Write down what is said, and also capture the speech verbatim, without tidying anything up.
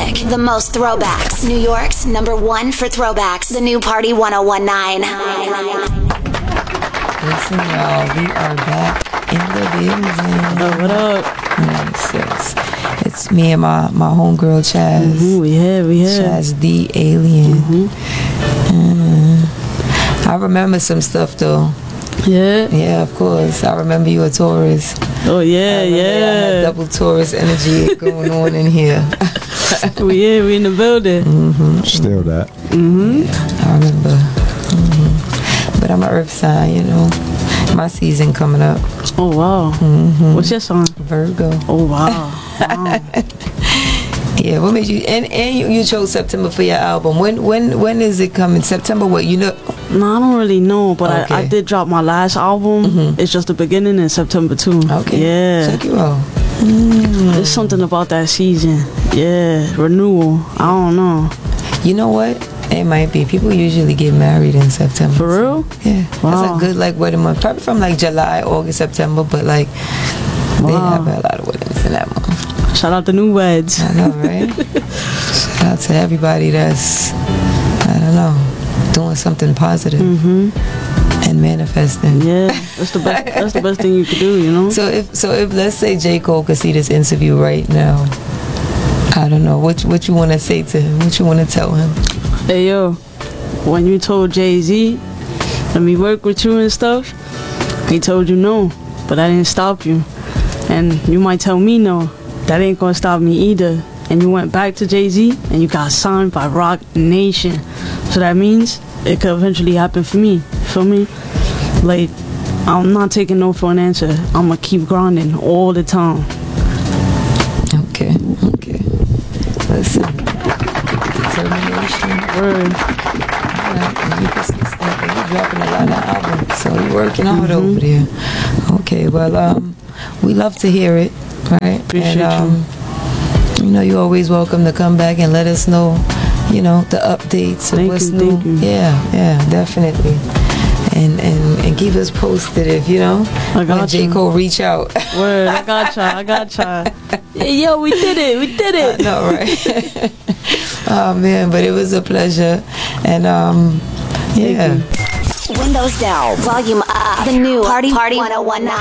music, the most throwbacks. New York's number one for throwbacks. The new Party ten nineteen. Listen, y'all, we are back in the building. Oh, what up? Yes, yes. It's me and my, my homegirl, Chaz. Mm-hmm, we have, we have. Chaz the Alien. Mm-hmm. Uh, I remember some stuff, though. Yeah. Yeah, of course. I remember you a Taurus. Oh, yeah, I yeah. I had double Taurus energy going on in here. we yeah, we in the building. Mm-hmm. Still that. Mm-hmm. I remember. Mm-hmm. But I'm an earth sign, you know. My season coming up. Oh, wow. Mm-hmm. What's your sign? Virgo. Oh, wow. Wow. Yeah, what made you and and you, you chose September for your album. When when when is it coming? September what? You know? No, I don't really know, but Okay. I, I did drop my last album. Mhm. It's just the beginning in September too. Okay. Yeah. Check you out. Mm. There's something about that season. Yeah. Renewal. I don't know. You know what? It might be. People usually get married in September. For real? Yeah. Wow. That's a good like wedding month. Probably from like July, August, September, but like they Wow. have a lot of weddings in that month. Shout out to Newlyweds. I know, right? Shout out to everybody that's, I don't know, doing something positive Mm-hmm. and manifesting. Yeah. That's the best. That's the best thing you could do. You know. So if so if let's say J. Cole could see this interview right now, I don't know what what you want to say to him, what you want to tell him. Hey yo, when you told Jay-Z, let me work with you and stuff, he told you no, but that didn't stop you. And you might tell me no, that ain't gonna stop me either. And you went back to Jay-Z and you got signed by Roc Nation. So that means it could eventually happen for me. Feel me? Like, I'm not taking no for an answer. I'ma keep grinding all the time. Okay, okay. Listen, determination. Word. Alright, and you consistent. And you're dropping a lot of albums, so you're working hard Mm-hmm. over there. Okay, well, um, we love to hear it, right? Appreciate and, um, you. You know, you're always welcome to come back and let us know, you know, the updates of Thank what's you, new. thank you. Yeah, yeah, definitely. And, and and keep us posted if you know I got when J. you. Cole reach out. Word, I gotcha, I gotcha. Hey, yo, we did it, we did it. I know, right? Oh man, but it was a pleasure, and um, yeah. Windows down, volume up. The new Party Party ten nineteen.